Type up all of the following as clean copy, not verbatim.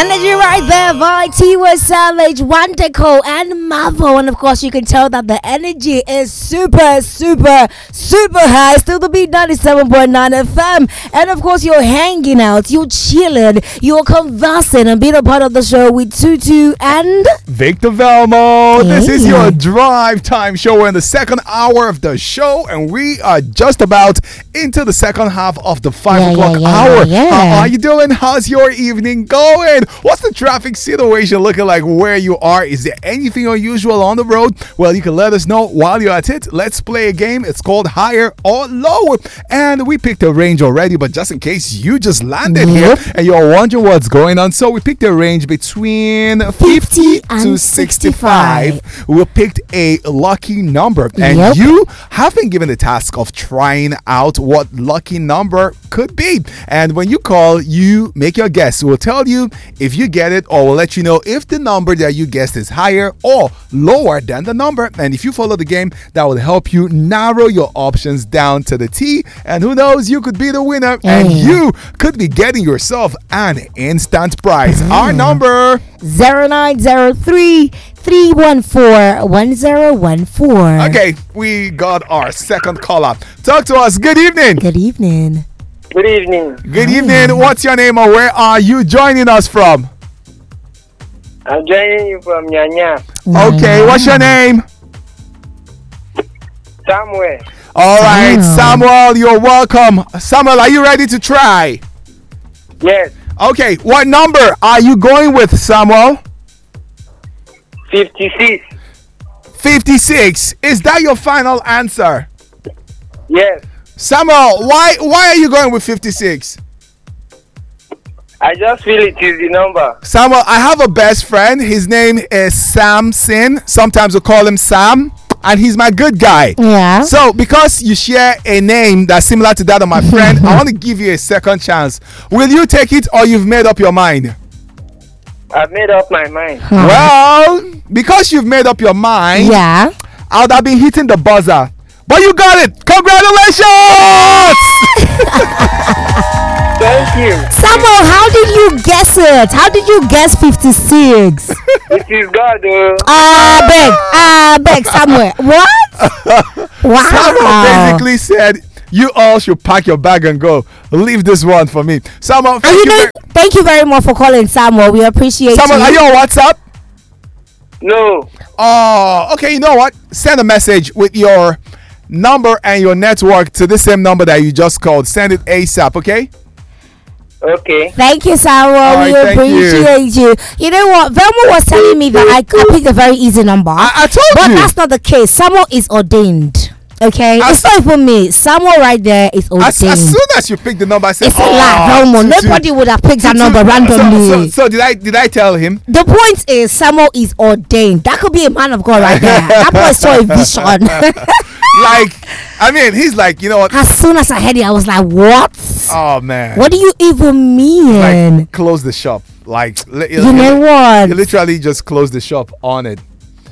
Energy right there by Tiwa Savage, Wandeco, and Mavo. And of course, you can tell that the energy is super, super, super high. Still the beat 97.9 FM. And of course, you're hanging out, you're chilling, you're conversing, and being a part of the show with Tutu and Victor Velmo. This is your drive time show. We're in the second hour of the show, and we are just about into the second half of the 5 o'clock hour. How are you doing? How's your evening going? What's the traffic situation looking like where you are? Is there anything unusual on the road? Well, you can let us know while you're at it. Let's play a game. It's called Higher or Lower, and we picked a range already, but just in case you just landed here and you're wondering what's going on, so we picked a range between 50 to 65. We picked a lucky number, and you have been given the task of trying out what lucky number could be. And when you call, you make your guess. We'll tell you if you get it, or we'll let you know if the number that you guessed is higher or lower than the number. And if you follow the game, that will help you narrow your options down to the T. And who knows, you could be the winner, and you could be getting yourself an instant prize. Our number 0903 314 1014. Okay, we got our second caller. Talk to us. Good evening. Good evening. Good evening. Good evening. What's your name, or where are you joining us from? I'm joining you from Nyanya. Okay, what's your name? Samuel. All right, Samuel, you're welcome. Samuel, are you ready to try? Yes. Okay, what number are you going with, Samuel? 56. 56. Is that your final answer? Yes. Samuel, why are you going with 56? I just feel it is the number. Samuel, I have a best friend. His name is Samson. Sometimes we call him Sam, and he's my good guy. Yeah. So, because you share a name that's similar to that of my friend, I want to give you a second chance. Will you take it, or you've made up your mind? I've made up my mind. Well, because you've made up your mind, I would have been hitting the buzzer. But you got it! Congratulations! Thank you. Samuel, how did you guess it? How did you guess 56? It is God. Beg, Samuel. What? Wow. Samuel basically said, you all should pack your bag and go. Leave this one for me. Samuel, thank you very much for calling, Samuel. We appreciate Samuel, you. are you on WhatsApp? No. Oh, okay. You know what? Send a message with your number and your network to the same number that you just called. Send it ASAP, okay? Okay. Thank you, Samuel. We appreciate you. You know what? Velma was telling me that I picked a very easy number. I told you. But that's not the case. Samuel is ordained. Okay? It's not even me. Samuel right there is ordained. As soon as you pick the number, I said, it's a lie, Velma. Nobody would have picked that number randomly. So did I tell him? The point is, Samuel is ordained. That could be a man of God right there. That boy saw a vision. Like, I mean, he's like, you know what? As soon as I heard it, I was like, what? Oh, man. What do you even mean? Like, close the shop. Like, you know what? You literally just close the shop on it.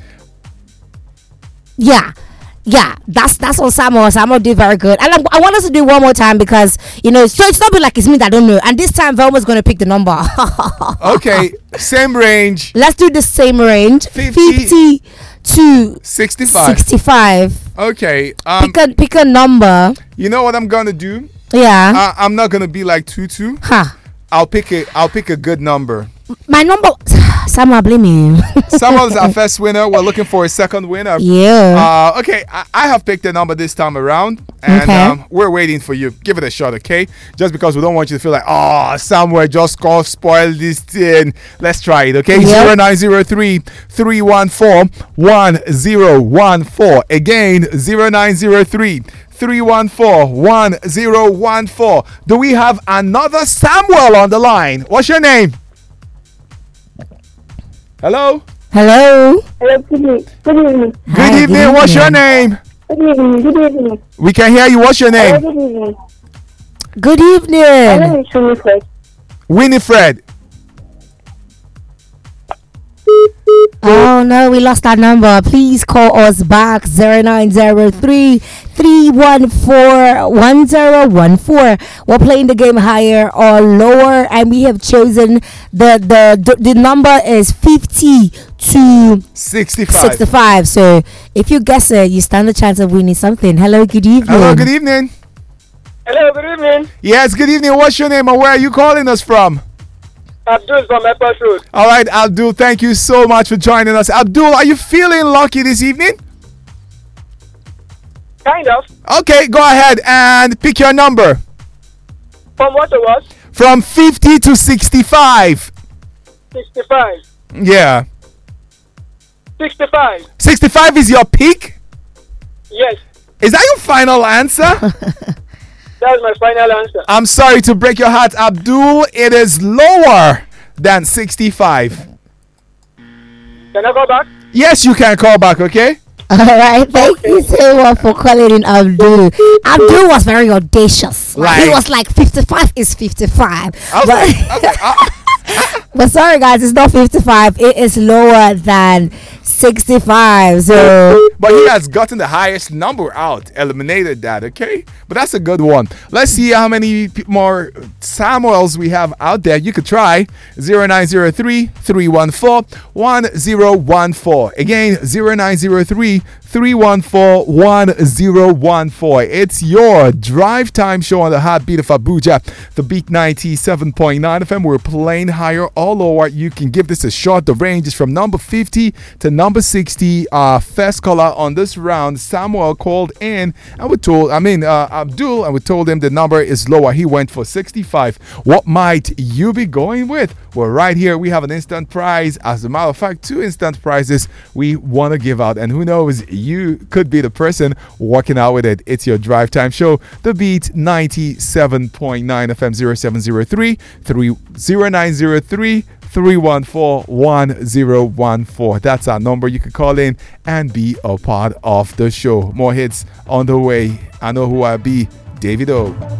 Yeah, that's what Samuel did very good. And I want us to do it one more time because, you know, so it's not like it's me that don't know. And this time, Velma's going to pick the number. Okay, same range. Let's do the same range. 50 to 65. Okay. Pick a number. You know what I'm going to do? Yeah. I'm not going to be like Tutu. I'll pick a good number. My number, Samuel, blame me. Samuel's our first winner. We're looking for a second winner. Yeah. Okay, I have picked a number this time around, and we're waiting for you. Give it a shot, okay? Just because we don't want you to feel like, oh, Samuel just spoiled this thing. Let's try it, okay? 0903 314 1014. Again, 0903 314 1014. Do we have another Samuel on the line? What's your name? Hello? Hello? Hello, good evening. Good evening. What's your name? Good evening. We can hear you. What's your name? Good evening. Good evening. My name is Winifred. Winifred. Oh no, we lost our number. Please call us back 0903 314 1014. We're playing the game higher or lower, and we have chosen the number is 50 to 65. So if you guess it, you stand a chance of winning something. Hello, good evening. Hello, good evening. Hello, good evening. Yes, good evening. What's your name and where are you calling us from? Abdul from Airport Road. All right, Abdul, thank you so much for joining us. Abdul, are you feeling lucky this evening? Kind of. Okay, go ahead and pick your number. From what it was? From 50 to 65. 65. Yeah. 65. 65 is your peak? Yes. Is that your final answer? That's my final answer. I'm sorry to break your heart, Abdul. It is lower than 65. Can I go back? Yes, you can call back, okay? All right, thank you so much for calling in, Abdul. Abdul was very audacious. He was like 55 is 55. But sorry guys, it's not 55. It is lower than 65. So but he has gotten the highest number out, eliminated that, okay? But that's a good one. Let's see how many more Samuels we have out there. You could try 0903 314 1014. Again, 0903 314 1014. It's your drive time show on the heartbeat of Abuja, the Beat 97.9 FM. We're playing higher all lower. You can give this a shot. The range is from number 50 to number 60. First caller on this round, Samuel, called in and Abdul, and we told him the number is lower. He went for 65. What might you be going with? Well, right here we have an instant prize. As a matter of fact, 2 instant prizes we want to give out, and who knows, you could be the person walking out with it. It's your drive time show, the Beat 97.9 FM. 0703 0903 314 1014. That's our number. You can call in and be a part of the show. More hits on the way. I know who I be. Davido.